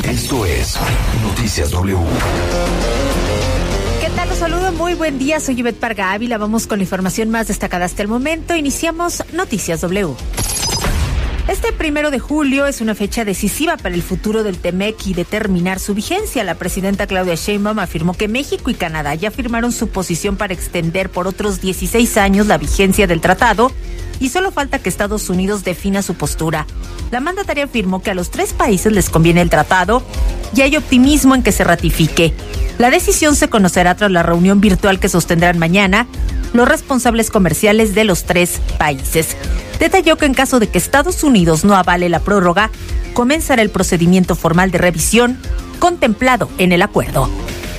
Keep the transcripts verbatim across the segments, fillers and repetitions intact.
Esto es Noticias W. ¿Qué tal? Los saludo, muy buen día, soy Ivette Parga Ávila. Vamos con la información más destacada hasta el momento. Iniciamos Noticias W. Este primero de julio es una fecha decisiva para el futuro del TEMEC y determinar su vigencia. La presidenta Claudia Sheinbaum afirmó que México y Canadá ya firmaron su posición para extender por otros dieciséis años la vigencia del tratado y solo falta que Estados Unidos defina su postura. La mandataria afirmó que a los tres países les conviene el tratado y hay optimismo en que se ratifique. La decisión se conocerá tras la reunión virtual que sostendrán mañana los responsables comerciales de los tres países. Detalló que en caso de que Estados Unidos no avale la prórroga, comenzará el procedimiento formal de revisión contemplado en el acuerdo.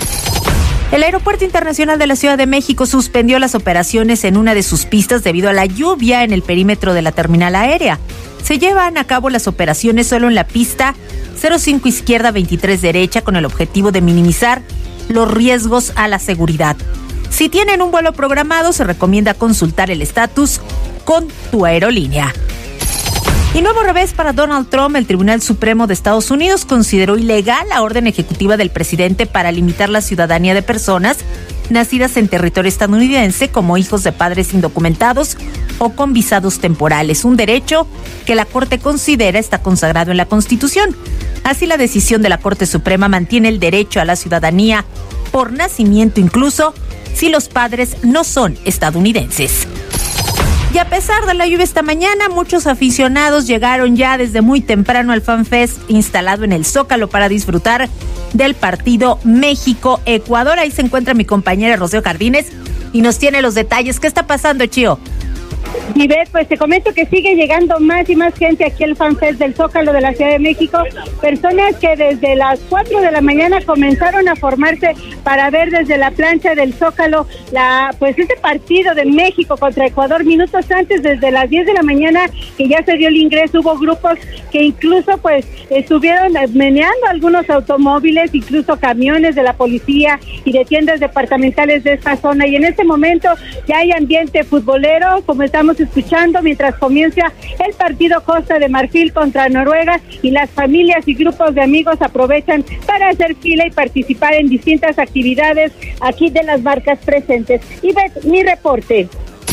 El Aeropuerto Internacional de la Ciudad de México suspendió las operaciones en una de sus pistas debido a la lluvia en el perímetro de la terminal aérea. Se llevan a cabo las operaciones solo en la pista cero cinco izquierda veintitrés derecha con el objetivo de minimizar los riesgos a la seguridad. Si tienen un vuelo programado, se recomienda consultar el estatus con tu aerolínea. Y nuevo revés para Donald Trump. El Tribunal Supremo de Estados Unidos consideró ilegal la orden ejecutiva del presidente para limitar la ciudadanía de personas nacidas en territorio estadounidense como hijos de padres indocumentados o con visados temporales, un derecho que la Corte considera está consagrado en la Constitución. Así, la decisión de la Corte Suprema mantiene el derecho a la ciudadanía por nacimiento, incluso si los padres no son estadounidenses. Y a pesar de la lluvia esta mañana, muchos aficionados llegaron ya desde muy temprano al FanFest instalado en el Zócalo para disfrutar del partido México-Ecuador. Ahí se encuentra mi compañera Rocío Jardines y nos tiene los detalles. ¿Qué está pasando, Chío? Y ves, pues te comento que sigue llegando más y más gente aquí al FanFest del Zócalo de la Ciudad de México, personas que desde las cuatro de la mañana comenzaron a formarse para ver desde la plancha del Zócalo la pues este partido de México contra Ecuador. Minutos antes, desde las diez de la mañana, que ya se dio el ingreso, hubo grupos que incluso pues estuvieron meneando algunos automóviles, incluso camiones de la policía y de tiendas departamentales de esta zona, y en este momento ya hay ambiente futbolero, como estamos escuchando, mientras comienza el partido Costa de Marfil contra Noruega, y las familias y grupos de amigos aprovechan para hacer fila y participar en distintas actividades aquí de las marcas presentes. Y ves mi reporte.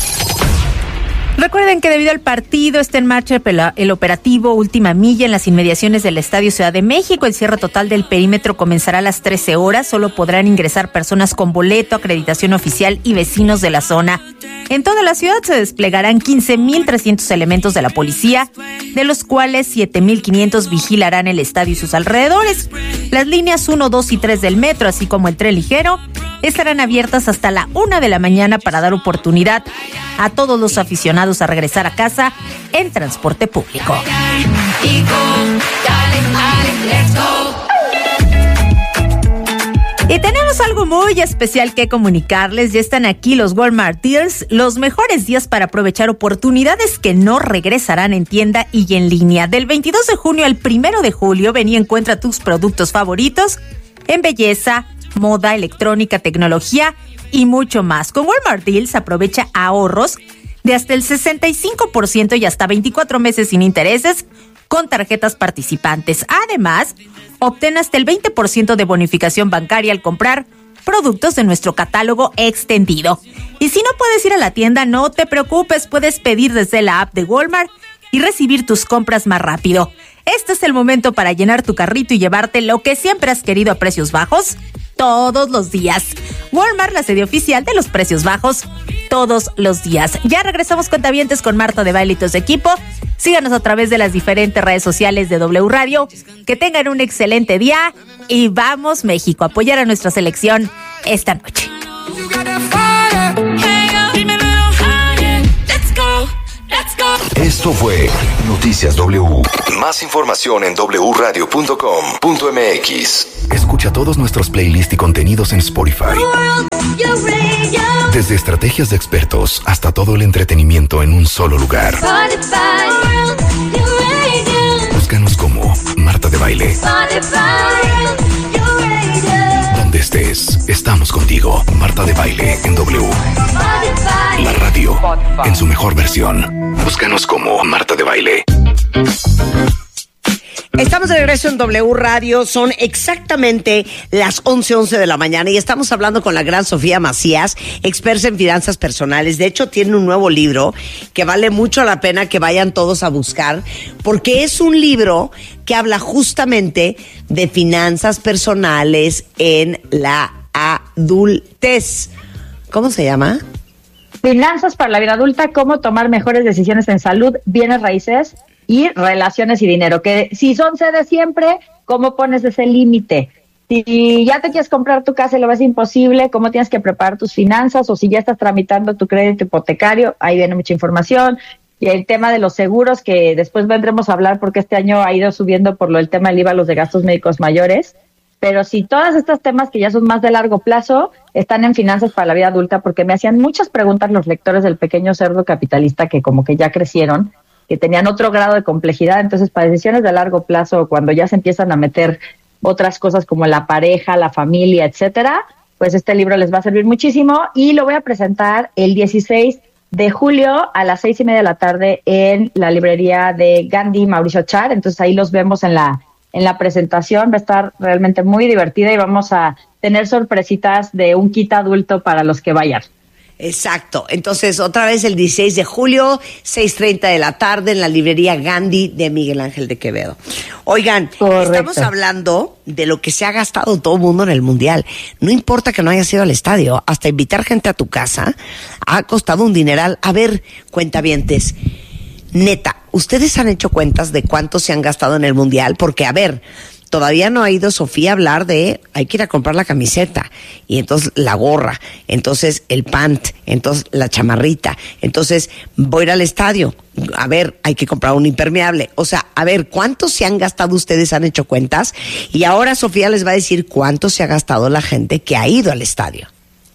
Recuerden que debido al partido está en marcha el operativo Última Milla en las inmediaciones del Estadio Ciudad de México. El cierre total del perímetro comenzará a las trece horas. Solo podrán ingresar personas con boleto, acreditación oficial y vecinos de la zona. En toda la ciudad se desplegarán quince mil trescientos elementos de la policía, de los cuales siete mil quinientos vigilarán el estadio y sus alrededores. Las líneas uno, dos y tres del metro, así como el tren ligero, estarán abiertas hasta la una de la mañana para dar oportunidad a todos los aficionados a regresar a casa en transporte público. Y tenemos algo muy especial que comunicarles. Ya están aquí los Walmart Deals, los mejores días para aprovechar oportunidades que no regresarán en tienda y en línea. Del veintidós de junio al primero de julio, ven y encuentra tus productos favoritos en belleza, moda, electrónica, tecnología y mucho más. Con Walmart Deals aprovecha ahorros de hasta el sesenta y cinco por ciento y hasta veinticuatro meses sin intereses con tarjetas participantes. Además, obtén hasta el veinte por ciento de bonificación bancaria al comprar productos de nuestro catálogo extendido. Y si no puedes ir a la tienda, no te preocupes, puedes pedir desde la app de Walmart y recibir tus compras más rápido. Este es el momento para llenar tu carrito y llevarte lo que siempre has querido a precios bajos todos los días. Walmart, la sede oficial de los precios bajos todos los días. Ya regresamos, cuentavientes, con Marta de Baile y todo su equipo. Síganos a través de las diferentes redes sociales de W Radio. Que tengan un excelente día y vamos, México, a apoyar a nuestra selección esta noche. Esto fue Noticias W. Más información en doble u radio punto com punto m x. Escucha todos nuestros playlists y contenidos en Spotify. Desde estrategias de expertos hasta todo el entretenimiento en un solo lugar. Búscanos como Marta de Baile. Donde estés, estamos contigo. Marta de Baile en W. La radio en su mejor versión. Búscanos como Marta de Baile. Estamos de regreso en W Radio, son exactamente las once once de la mañana y estamos hablando con la gran Sofía Macías, experta en finanzas personales. De hecho, tiene un nuevo libro que vale mucho la pena que vayan todos a buscar, porque es un libro que habla justamente de finanzas personales en la adultez. ¿Cómo se llama? Finanzas para la vida adulta, cómo tomar mejores decisiones en salud, bienes raíces y relaciones y dinero, que si son C de siempre, ¿cómo pones ese límite? Si ya te quieres comprar tu casa y lo ves imposible, ¿cómo tienes que preparar tus finanzas? O si ya estás tramitando tu crédito hipotecario, ahí viene mucha información. Y el tema de los seguros, que después vendremos a hablar porque este año ha ido subiendo por lo del tema del I V A, los de gastos médicos mayores. Pero si todos estos temas que ya son más de largo plazo están en Finanzas para la Vida Adulta, porque me hacían muchas preguntas los lectores del Pequeño Cerdo Capitalista, que como que ya crecieron, que tenían otro grado de complejidad. Entonces, para decisiones de largo plazo, cuando ya se empiezan a meter otras cosas como la pareja, la familia, etcétera, pues este libro les va a servir muchísimo y lo voy a presentar el dieciséis de julio a las seis y media de la tarde en la librería de Gandhi Mauricio Char. Entonces, ahí los vemos en la, en la presentación. Va a estar realmente muy divertida y vamos a tener sorpresitas de un kit adulto para los que vayan. Exacto. Entonces, otra vez el dieciséis de julio, seis treinta de la tarde en la librería Gandhi de Miguel Ángel de Quevedo. Oigan, Correcto. Estamos hablando de lo que se ha gastado todo el mundo en el Mundial. No importa que no hayas ido al estadio, hasta invitar gente a tu casa ha costado un dineral. A ver, cuentavientes, neta, ¿ustedes han hecho cuentas de cuánto se han gastado en el Mundial? Porque, a ver, todavía no ha ido Sofía a hablar de, hay que ir a comprar la camiseta, y entonces la gorra, entonces el pant, entonces la chamarrita, entonces voy a ir al estadio, a ver, hay que comprar un impermeable. O sea, a ver, ¿cuánto se han gastado ustedes? ¿Han hecho cuentas? Y ahora Sofía les va a decir cuánto se ha gastado la gente que ha ido al estadio.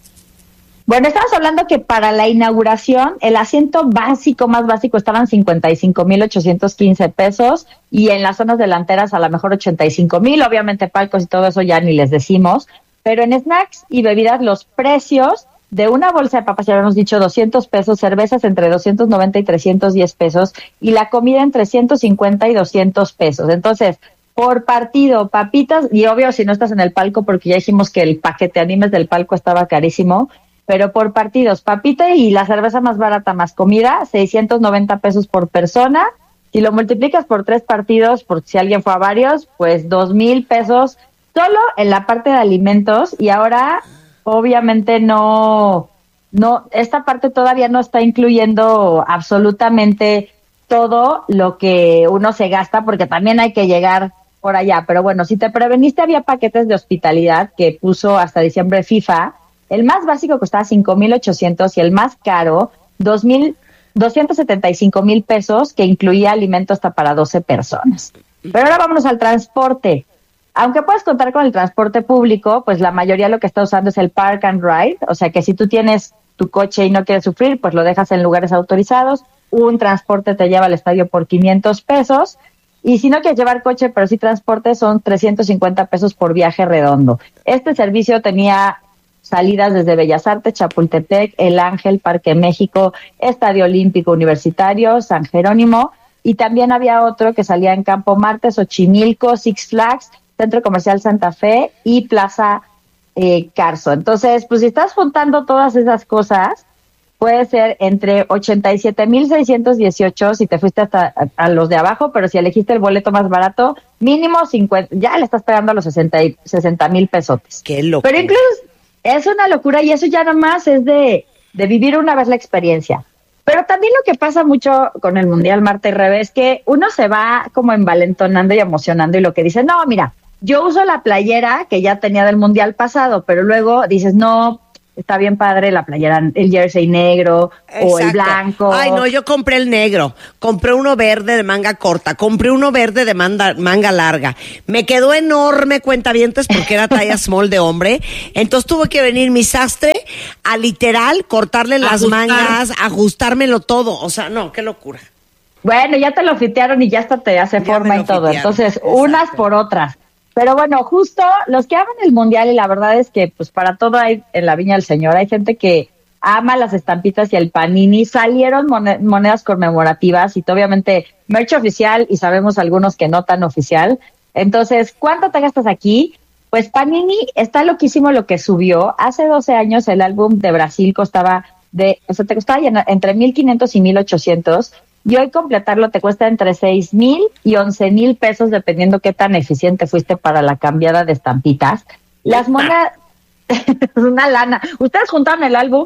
Bueno, estamos hablando que para la inauguración el asiento básico, más básico, estaban cincuenta y cinco mil ochocientos quince pesos y en las zonas delanteras a lo mejor ochenta y cinco mil, obviamente palcos y todo eso ya ni les decimos, pero en snacks y bebidas los precios de una bolsa de papas, ya habíamos dicho, doscientos pesos, cervezas entre doscientos noventa y trescientos diez pesos y la comida entre ciento cincuenta y doscientos pesos. Entonces, por partido, papitas, y obvio si no estás en el palco, porque ya dijimos que el paquete animes del palco estaba carísimo, pero por partidos, papita y la cerveza más barata más comida, seiscientos noventa pesos por persona. Si lo multiplicas por tres partidos, por si alguien fue a varios, pues dos mil pesos solo en la parte de alimentos. Y ahora, obviamente, no, no, esta parte todavía no está incluyendo absolutamente todo lo que uno se gasta, porque también hay que llegar por allá. Pero bueno, si te preveniste, había paquetes de hospitalidad que puso hasta diciembre FIFA. El más básico costaba cinco mil ochocientos y el más caro, dos mil doscientos setenta y cinco mil pesos, que incluía alimento hasta para doce personas. Pero ahora vámonos al transporte. Aunque puedes contar con el transporte público, pues la mayoría lo que está usando es el Park and Ride. O sea que si tú tienes tu coche y no quieres sufrir, pues lo dejas en lugares autorizados. Un transporte te lleva al estadio por quinientos pesos. Y si no quieres llevar coche, pero sí transporte, son trescientos cincuenta pesos por viaje redondo. Este servicio tenía salidas desde Bellas Artes, Chapultepec, El Ángel, Parque México, Estadio Olímpico Universitario, San Jerónimo, y también había otro que salía en Campo Marte, Xochimilco, Six Flags, Centro Comercial Santa Fe y Plaza eh, Carso. Entonces, pues si estás juntando todas esas cosas, puede ser entre ochenta y siete mil seiscientos dieciocho si te fuiste hasta a, a los de abajo, pero si elegiste el boleto más barato, mínimo cincuenta, ya le estás pegando a los sesenta mil pesotes. ¡Qué loco! Pero incluso es una locura y eso ya nomás es de, de vivir una vez la experiencia. Pero también lo que pasa mucho con el Mundial, Marta y Rebe, es que uno se va como envalentonando y emocionando y lo que dice, no, mira, yo uso la playera que ya tenía del Mundial pasado, pero luego dices, no, está bien padre la playera, el jersey negro. Exacto. O el blanco. Ay, no, yo compré el negro, compré uno verde de manga corta, compré uno verde de manga, manga larga. Me quedó enorme, cuentavientes, porque era talla small de hombre. Entonces tuve que venir mi sastre a literal cortarle las Ajustar. mangas, ajustármelo todo. O sea, no, qué locura. Bueno, ya te lo fitearon y ya hasta te hace ya forma y todo. Fitearon. Entonces, Exacto. unas por otras. Pero bueno, justo los que aman el Mundial, y la verdad es que pues para todo hay en la viña del Señor, hay gente que ama las estampitas y el panini. Salieron monedas conmemorativas y obviamente merch oficial y sabemos algunos que no tan oficial. Entonces, ¿cuánto te gastas aquí? Pues Panini está loquísimo lo que subió. Hace doce años el álbum de Brasil costaba de, o sea, te costaba entre mil quinientos y mil ochocientos. Y hoy completarlo te cuesta entre seis mil y once mil pesos, dependiendo qué tan eficiente fuiste para la cambiada de estampitas. Las monedas, es una lana. ¿Ustedes juntaron el álbum?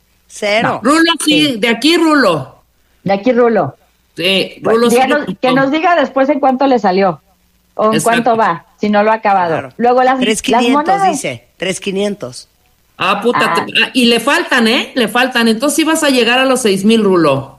Cero. No. Rulo, sí, sí, de aquí Rulo. De aquí Rulo. Sí, Rulo. Pues, sí díganos, que nos diga después en cuánto le salió. O en Exacto. cuánto va, si no lo ha acabado. Claro. Luego las, tres mil quinientos, las monedas... dice. tres mil quinientos. Ah, puta. Ah. Te, y le faltan, ¿eh? Le faltan. Entonces sí vas a llegar a los seis mil, Rulo.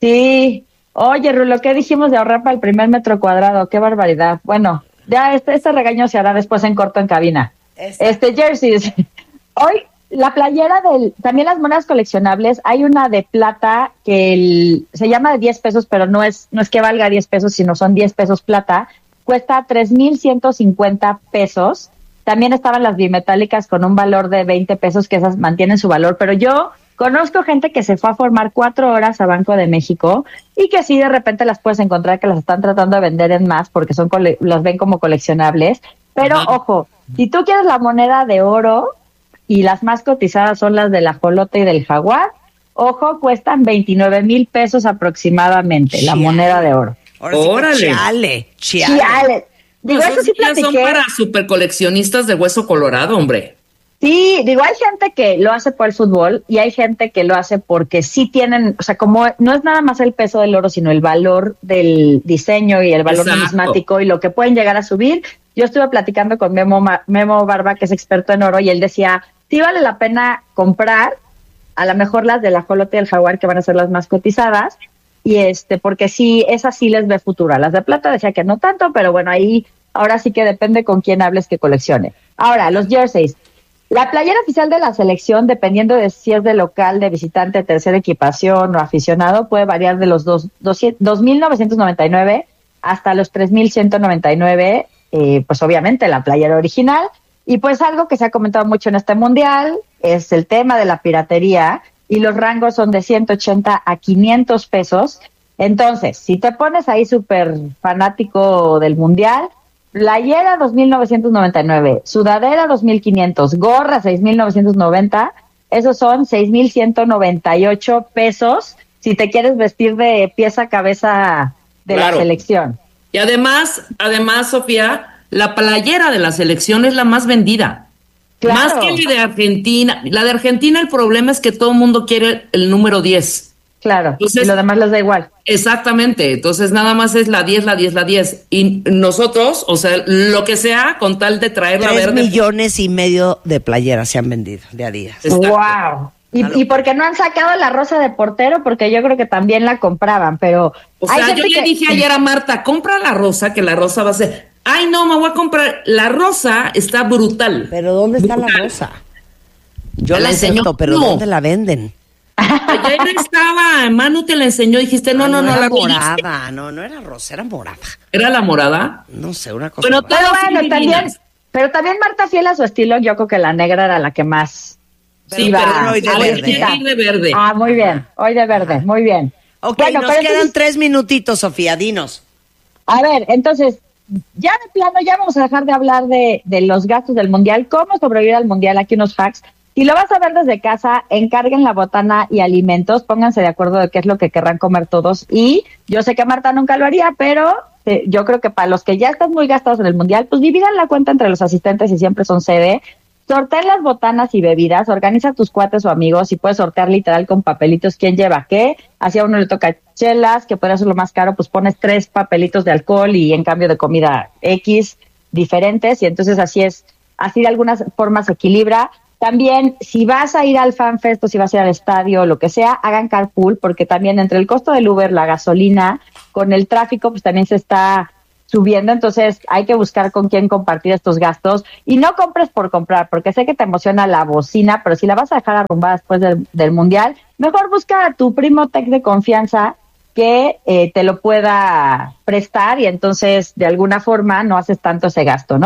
Sí. Oye, Rulo, ¿qué dijimos de ahorrar para el primer metro cuadrado? ¡Qué barbaridad! Bueno, ya este, este regaño se hará después en corto en cabina. Este, este jerseys. Hoy, la playera del... También las monedas coleccionables. Hay una de plata que el, se llama de diez pesos, pero no es, no es que valga diez pesos, sino son diez pesos plata. Cuesta tres mil ciento cincuenta pesos. También estaban las bimetálicas con un valor de veinte pesos, que esas mantienen su valor. Pero yo conozco gente que se fue a formar cuatro horas a Banco de México y que sí de repente las puedes encontrar que las están tratando de vender en más porque son cole- las ven como coleccionables. Pero uh-huh. ojo, si tú quieres la moneda de oro y las más cotizadas son las del ajolote y del jaguar, ojo, cuestan veintinueve mil pesos aproximadamente, Chiale. La moneda de oro. Órale. Chiale, chiale. Chiale. Digo, pues eso sí platiqué. Son para super coleccionistas de hueso colorado, hombre. Sí, digo, hay gente que lo hace por el fútbol y hay gente que lo hace porque sí tienen, o sea, como no es nada más el peso del oro, sino el valor del diseño y el valor Exacto. numismático y lo que pueden llegar a subir. Yo estuve platicando con Memo, Memo Barba, que es experto en oro, y él decía, sí vale la pena comprar a lo mejor las del ajolote y el jaguar, que van a ser las más cotizadas, y este, porque sí, esas sí les ve futuro. Las de plata decía que no tanto, pero bueno, ahí ahora sí que depende con quién hables que coleccione. Ahora, los jerseys. La playera oficial de la selección, dependiendo de si es de local, de visitante, tercera equipación o aficionado, puede variar de los dos, dos mil novecientos noventa y nueve hasta los tres mil ciento noventa y nueve, eh, pues obviamente la playera original. Y pues algo que se ha comentado mucho en este mundial es el tema de la piratería, y los rangos son de ciento ochenta a quinientos pesos. Entonces, si te pones ahí súper fanático del mundial, playera dos mil novecientos noventa y nueve, sudadera dos mil quinientos, gorra seis mil novecientos noventa, esos son seis mil ciento noventa y ocho pesos si te quieres vestir de pieza a cabeza de claro. la selección. Y además, además, Sofía, la playera de la selección es la más vendida. Claro. Más que la de Argentina. La de Argentina, el problema es que todo el mundo quiere el número diez. Claro, Entonces, y lo demás les da igual. Exactamente, entonces nada más es la diez, la diez, la diez. Y nosotros, o sea, lo que sea, con tal de traerla Tres verde. millones y medio de playeras se han vendido de Adidas. Exacto. ¡Wow! Y, y porque no han sacado la rosa de portero, porque yo creo que también la compraban, pero... O sea, yo le que... dije ayer a Marta, compra la rosa, que la rosa va a ser... Ay, no, me voy a comprar... La rosa está brutal. ¿Pero dónde está brutal. La rosa? Yo la, la enseño, acepto, pero no. ¿Dónde la venden? Ayer estaba, Manu te la enseñó, dijiste, no, no, no, no, no era la morada, morada, no, no era rosa, era morada. ¿Era la morada? No sé, una cosa. Pero, pero bueno, también, pero también Marta, fiel a su estilo, yo creo que la negra era la que más sí, iba pero hoy de a verde, ¿eh? de verde. Ah, muy bien, hoy de verde, muy bien. Ok, bueno, nos quedan entonces, tres minutitos, Sofía, dinos. A ver, entonces, ya de plano, ya vamos a dejar de hablar de, de los gastos del Mundial, cómo sobrevivir al Mundial, aquí unos hacks. Si lo vas a ver desde casa, encarguen la botana y alimentos, pónganse de acuerdo de qué es lo que querrán comer todos. Y yo sé que Marta nunca lo haría, pero eh, yo creo que para los que ya están muy gastados en el Mundial, pues dividan la cuenta entre los asistentes y siempre son sede. Sorteen las botanas y bebidas, organiza tus cuates o amigos y puedes sortear literal con papelitos quién lleva qué. Así a uno le toca chelas, que puede ser lo más caro, pues pones tres papelitos de alcohol y en cambio de comida X diferentes, y entonces así es, así de algunas formas se equilibra. También, si vas a ir al FanFest o si vas a ir al estadio o lo que sea, hagan carpool, porque también entre el costo del Uber, la gasolina, con el tráfico, pues también se está subiendo. Entonces, hay que buscar con quién compartir estos gastos. Y no compres por comprar, porque sé que te emociona la bocina, pero si la vas a dejar arrumbada después del, del Mundial, mejor busca a tu primo tech de confianza que eh, te lo pueda prestar y entonces, de alguna forma, no haces tanto ese gasto, ¿no?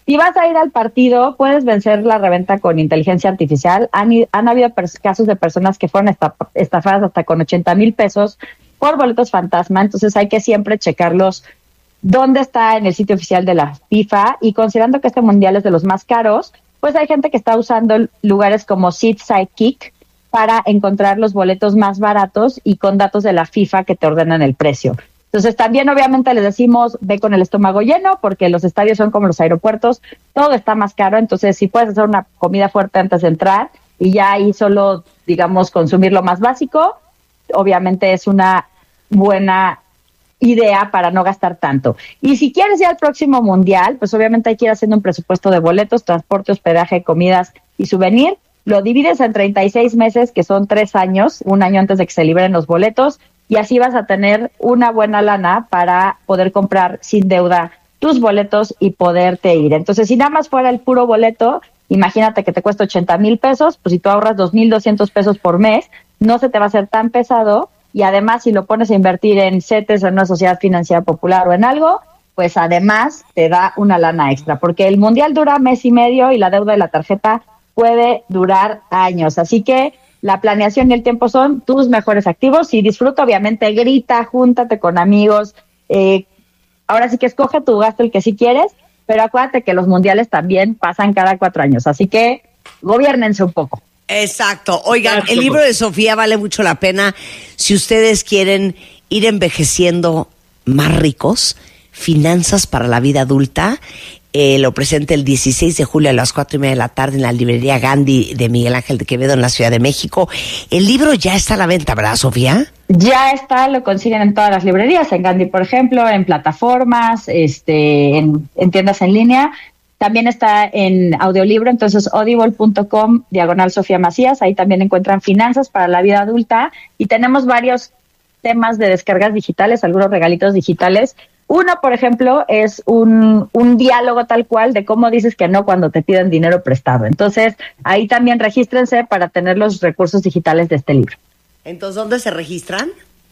Si vas a ir al partido, puedes vencer la reventa con inteligencia artificial. Han, han habido pers- casos de personas que fueron estaf- estafadas hasta con ochenta mil pesos por boletos fantasma, entonces hay que siempre checarlos dónde está en el sitio oficial de la FIFA, y considerando que este mundial es de los más caros, pues hay gente que está usando lugares como Seat Sidekick para encontrar los boletos más baratos y con datos de la FIFA que te ordenan el precio. Entonces también obviamente les decimos, ve con el estómago lleno, porque los estadios son como los aeropuertos, todo está más caro, entonces si puedes hacer una comida fuerte antes de entrar y ya ahí solo, digamos, consumir lo más básico, obviamente es una buena idea para no gastar tanto. Y si quieres ir al próximo mundial, pues obviamente hay que ir haciendo un presupuesto de boletos, transporte, hospedaje, comidas y souvenir. Lo divides en treinta y seis meses, que son tres años, un año antes de que se liberen los boletos, y así vas a tener una buena lana para poder comprar sin deuda tus boletos y poderte ir. Entonces, si nada más fuera el puro boleto, imagínate que te cuesta ochenta mil pesos, pues si tú ahorras dos mil doscientos pesos por mes, no se te va a hacer tan pesado. Y además, si lo pones a invertir en CETES o en una sociedad financiera popular o en algo, pues además te da una lana extra, porque el mundial dura mes y medio y la deuda de la tarjeta puede durar años. Así que la planeación y el tiempo son tus mejores activos. Y disfruta, obviamente, grita, júntate con amigos. Eh, ahora sí que escoge tu gasto el que sí quieres, pero acuérdate que los mundiales también pasan cada cuatro años. Así que gobiérnense un poco. Exacto. Oigan, el libro de Sofía vale mucho la pena si ustedes quieren ir envejeciendo más ricos. Finanzas para la vida adulta. Eh, lo presenta el dieciséis de julio a las cuatro y media de la tarde en la librería Gandhi de Miguel Ángel de Quevedo en la Ciudad de México. El libro ya está a la venta, ¿verdad, Sofía? Ya está, lo consiguen en todas las librerías, en Gandhi, por ejemplo, en plataformas, este, en, en tiendas en línea. También está en audiolibro, entonces audible punto com, diagonal Sofía Macías. Ahí también encuentran finanzas para la vida adulta. Y tenemos varios temas de descargas digitales, algunos regalitos digitales. Uno, por ejemplo, es un, un diálogo tal cual de cómo dices que no cuando te piden dinero prestado. Entonces, ahí también regístrense para tener los recursos digitales de este libro. Entonces, ¿dónde se registran?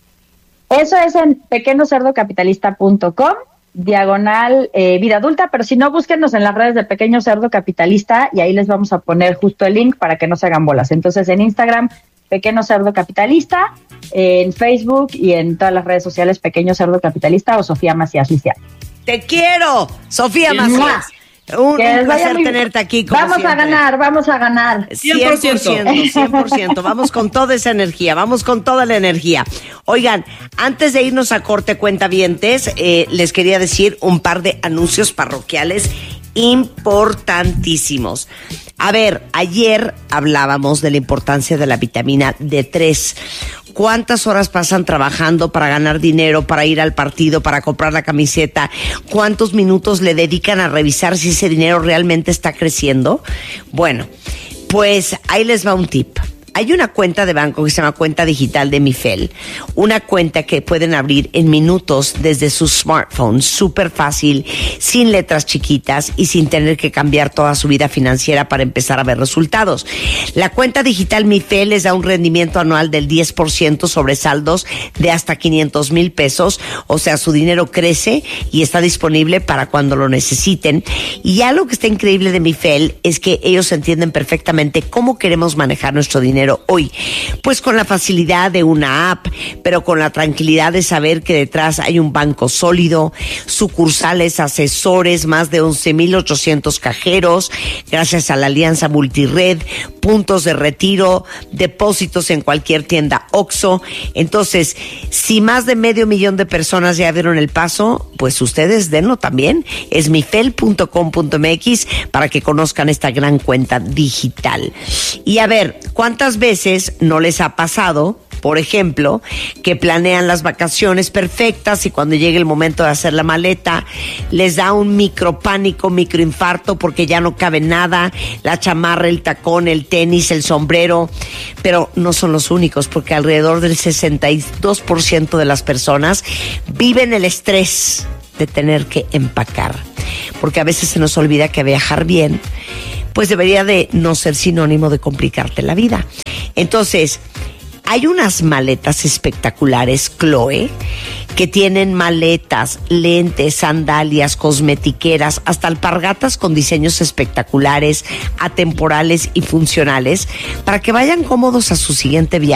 Eso es en pequeño cerdo capitalista punto com, diagonal eh, vida adulta, pero si no, búsquenos en las redes de Pequeño Cerdo Capitalista y ahí les vamos a poner justo el link para que no se hagan bolas. Entonces, en Instagram, Pequeño Cerdo Capitalista, en Facebook y en todas las redes sociales, Pequeño Cerdo Capitalista o Sofía Macías Licia. ¡Te quiero, Sofía Macías! Un, un placer muy... tenerte aquí. Como vamos siempre. a ganar, vamos a ganar. cien por ciento, cien por ciento. Vamos con toda esa energía, vamos con toda la energía. Oigan, antes de irnos a corte cuentavientes, eh, les quería decir un par de anuncios parroquiales importantísimos. A ver, ayer hablábamos de la importancia de la vitamina D tres. ¿Cuántas horas pasan trabajando para ganar dinero, para ir al partido, para comprar la camiseta? ¿Cuántos minutos le dedican a revisar si ese dinero realmente está creciendo? Bueno, pues ahí les va un tip. Hay una cuenta de banco que se llama Cuenta Digital de Mifel, una cuenta que pueden abrir en minutos desde su smartphone, súper fácil, sin letras chiquitas y sin tener que cambiar toda su vida financiera para empezar a ver resultados. La cuenta digital Mifel les da un rendimiento anual del diez por ciento sobre saldos de hasta quinientos mil pesos, o sea, su dinero crece y está disponible para cuando lo necesiten. Y algo que está increíble de Mifel es que ellos entienden perfectamente cómo queremos manejar nuestro dinero hoy, pues con la facilidad de una app, pero con la tranquilidad de saber que detrás hay un banco sólido, sucursales, asesores, más de once mil ochocientos cajeros, gracias a la alianza multired, puntos de retiro, depósitos en cualquier tienda OXXO. Entonces, si más de medio millón de personas ya dieron el paso, pues ustedes denlo también. Es mifel punto com punto mx para que conozcan esta gran cuenta digital. Y a ver, ¿cuántas veces no les ha pasado, por ejemplo, que planean las vacaciones perfectas y cuando llegue el momento de hacer la maleta les da un micropánico, microinfarto porque ya no cabe nada, la chamarra, el tacón, el tenis, el sombrero? Pero no son los únicos, porque alrededor del sesenta y dos por ciento de las personas viven el estrés de tener que empacar, porque a veces se nos olvida que viajar bien pues debería de no ser sinónimo de complicarte la vida. Entonces, Hay unas maletas espectaculares, Chloe, que tienen maletas, lentes, sandalias, cosmetiqueras, hasta alpargatas con diseños espectaculares, atemporales y funcionales, para que vayan cómodos a su siguiente viaje.